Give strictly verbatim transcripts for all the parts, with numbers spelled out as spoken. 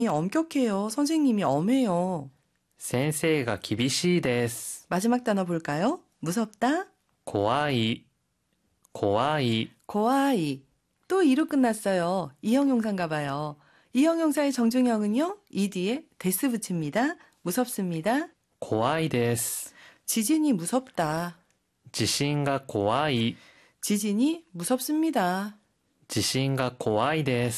엄격해요. 선생님이 엄해요. 先生が厳しいです。 마지막 단어 볼까요? 무섭다, 怖い、怖い、 고아이. 또 이로 끝났어요. 이형용사인가 봐요. 이형용사의 정중형은요. 이 뒤에 데스 붙입니다. 무섭습니다. 怖いです。 지진이 무섭다. 地震が怖い。 지진이 무섭습니다. 地震が怖いです。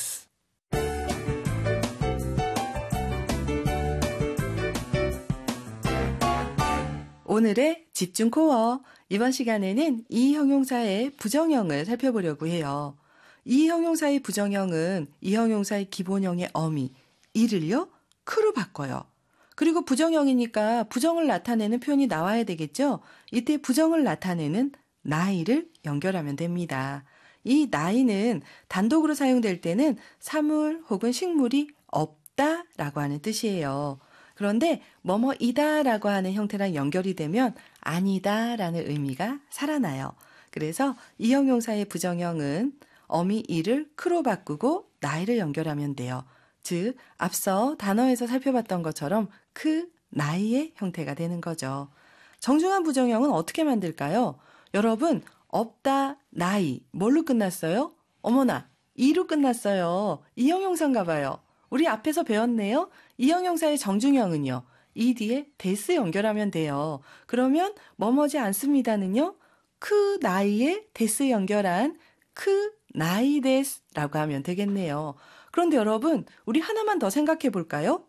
오늘의 집중 코어. 이번 시간에는 이 형용사의 부정형을 살펴보려고 해요. 이 형용사의 부정형은 이 형용사의 기본형의 어미, 이를요, 크로 바꿔요. 그리고 부정형이니까 부정을 나타내는 표현이 나와야 되겠죠? 이때 부정을 나타내는 나이를 연결하면 됩니다. 이 나이는 단독으로 사용될 때는 사물 혹은 식물이 없다라고 하는 뜻이에요. 그런데 뭐뭐이다라고 하는 형태랑 연결이 되면 아니다라는 의미가 살아나요. 그래서 이 형용사의 부정형은 어미 이를 크로 바꾸고 나이를 연결하면 돼요. 즉 앞서 단어에서 살펴봤던 것처럼 그 나이의 형태가 되는 거죠. 정중한 부정형은 어떻게 만들까요? 여러분 없다 나이 뭘로 끝났어요? 어머나 이로 끝났어요. 이 형용사인가 봐요. 우리 앞에서 배웠네요. 이 형용사의 정중형은요. 이 뒤에 데스 연결하면 돼요. 그러면 뭐뭐지 않습니다는요. 그 나이에 데스 연결한 그 나이 데스라고 하면 되겠네요. 그런데 여러분 우리 하나만 더 생각해 볼까요?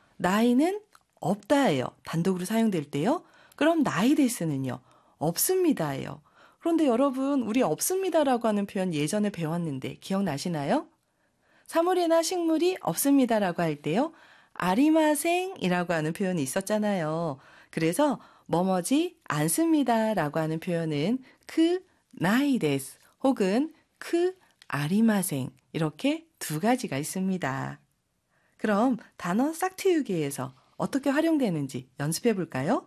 나이는 없다예요. 단독으로 사용될 때요. 그럼 나이 데스는요. 없습니다예요. 그런데 여러분 우리 없습니다라고 하는 표현 예전에 배웠는데 기억나시나요? 사물이나 식물이 없습니다라고 할 때요. 아리마생이라고 하는 표현이 있었잖아요. 그래서 뭐뭐지 않습니다라고 하는 표현은 그 나이 데스 혹은 그 아리마생 이렇게 두 가지가 있습니다. 그럼 단어 싹트우기에서 어떻게 활용되는지 연습해 볼까요?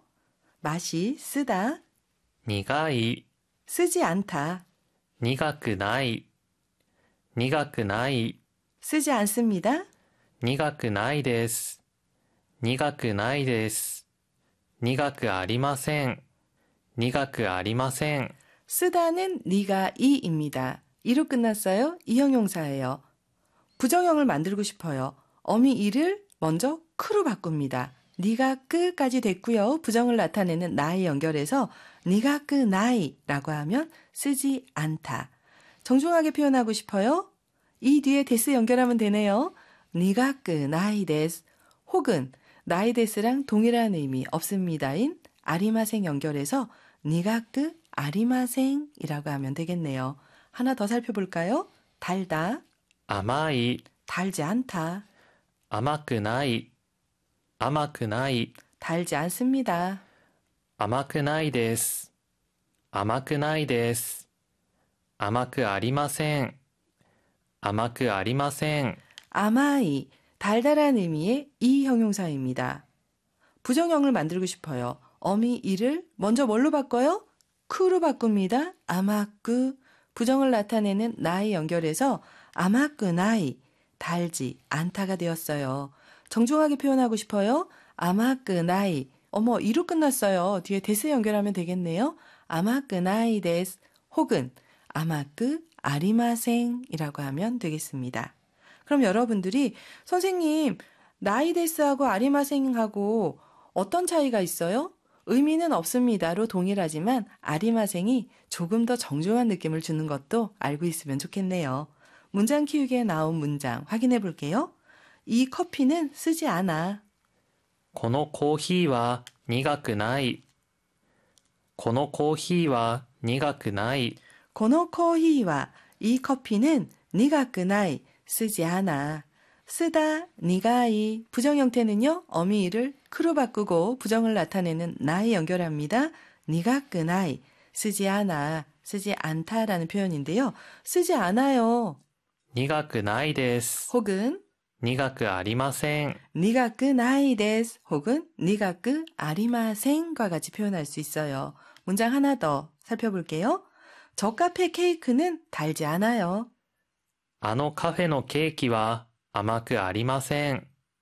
맛이 쓰다, 苦い、 쓰지 않다, 苦くない、苦くない、 쓰지 않습니다, 苦くないです。苦くないです。苦くありません。苦くありません。 쓰다는 니가 이입니다. 이로 끝났어요. 이 형용사예요. 부정형을 만들고 싶어요. 어미 이를 먼저 크로 바꿉니다. 니가 끄까지 됐고요. 부정을 나타내는 나이 연결해서 니가 끄 나이라고 하면 쓰지 않다. 정중하게 표현하고 싶어요. 이 뒤에 데스 연결하면 되네요. 니가 끄 나이 데스 혹은 나이 데스랑 동일한 의미 없습니다인 아리마생 연결해서 니가 끄 아리마생이라고 하면 되겠네요. 하나 더 살펴볼까요? 달다, 甘い、 달지 않다, 甘くない、甘くない、 달지 않습니다, 甘くないです。甘くないです。甘くありません。甘くありません。 아마이, 달달한 의미의 이 형용사입니다. 부정형을 만들고 싶어요. 어미 이를 먼저 뭘로 바꿔요? 쿠로 바꿉니다. 아마쿠, 부정을 나타내는 나이 연결해서 아마쿠 나이, 달지 않다가 되었어요. 정중하게 표현하고 싶어요. 아마쿠 나이, 어머 이로 끝났어요. 뒤에 데스 연결하면 되겠네요. 아마쿠 나이 데스 혹은 아마쿠 아리마생이라고 하면 되겠습니다. 그럼 여러분들이 선생님 나이 데스하고 아리마생하고 어떤 차이가 있어요? 의미는 없습니다로 동일하지만 아리마생이 조금 더 정중한 느낌을 주는 것도 알고 있으면 좋겠네요. 문장 키우기에 나온 문장 확인해 볼게요. 이 커피는 쓰지 않아. このコーヒーは苦くない。このコーヒーは苦くない。 고노 코히와 이 커피는 니가끄나이 쓰지 않아. 쓰다 니가이 부정 형태는요. 어미를 크로 바꾸고 부정을 나타내는 나이 연결합니다. 니가끄나이 쓰지 않아 쓰지 않다라는 표현인데요. 쓰지 않아요. 苦くないです。 혹은 苦くありません。 니가끄나이 데스 혹은 니가끄 아리마생과 같이 표현할 수 있어요. 문장 하나 더 살펴볼게요. 저 카페 케이크는 달지 않아요. あのカフェのケーキは甘くありません。